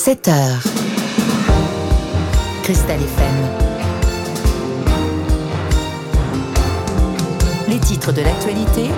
7h. Cristal FM. Les titres de l'actualité.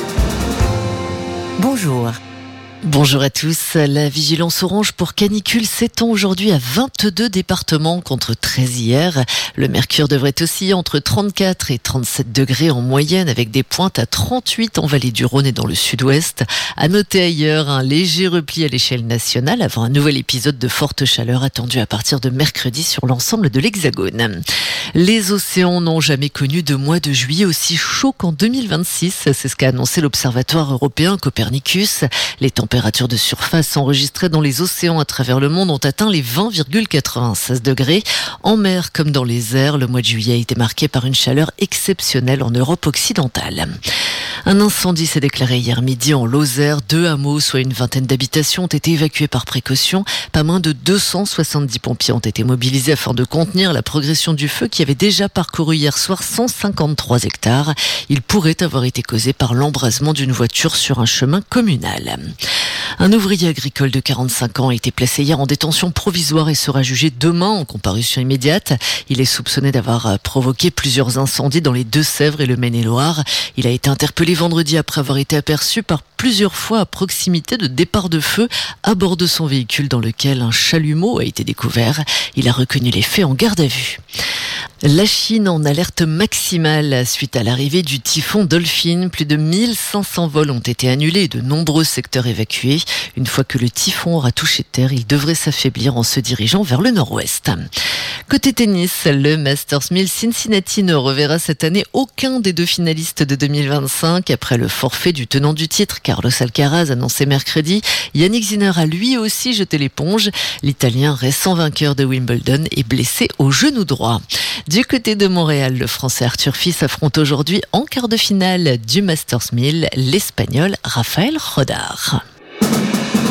Bonjour. Bonjour à tous. La vigilance orange pour canicule s'étend aujourd'hui à 22 départements contre 13 hier. Le mercure devrait osciller entre 34 et 37 degrés en moyenne avec des pointes à 38 en vallée du Rhône et dans le sud-ouest. À noter ailleurs un léger repli à l'échelle nationale avant un nouvel épisode de forte chaleur attendu à partir de mercredi sur l'ensemble de l'Hexagone. Les océans n'ont jamais connu de mois de juillet aussi chaud qu'en 2026. C'est ce qu'a annoncé l'Observatoire européen Copernicus. Les températures de surface enregistrées dans les océans à travers le monde ont atteint les 20,96 degrés. En mer comme dans les airs, le mois de juillet a été marqué par une chaleur exceptionnelle en Europe occidentale. Un incendie s'est déclaré hier midi en Lozère. 2 hameaux, soit une vingtaine d'habitations, ont été évacués par précaution. Pas moins de 270 pompiers ont été mobilisés afin de contenir la progression du feu qui avait déjà parcouru hier soir 153 hectares. Il pourrait avoir été causé par l'embrasement d'une voiture sur un chemin communal. Un ouvrier agricole de 45 ans a été placé hier en détention provisoire et sera jugé demain en comparution immédiate. Il est soupçonné d'avoir provoqué plusieurs incendies dans les Deux-Sèvres et le Maine-et-Loire. Il a été interpellé vendredi après avoir été aperçu par plusieurs fois à proximité de départs de feu à bord de son véhicule dans lequel un chalumeau a été découvert. Il a reconnu les faits en garde à vue. La Chine en alerte maximale suite à l'arrivée du typhon Dolphin. Plus de 1500 vols ont été annulés et de nombreux secteurs évacués. Une fois que le typhon aura touché terre, il devrait s'affaiblir en se dirigeant vers le nord-ouest. Côté tennis, le Masters 1000 Cincinnati ne reverra cette année aucun des 2 finalistes de 2025 après le forfait du tenant du titre, Carlos Alcaraz, annoncé mercredi. Yannick Sinner a lui aussi jeté l'éponge. L'Italien, récent vainqueur de Wimbledon, est blessé au genou droit. Du côté de Montréal, le Français Arthur Fils affronte aujourd'hui en quart de finale du Masters 1000 l'Espagnol Rafael Rodar.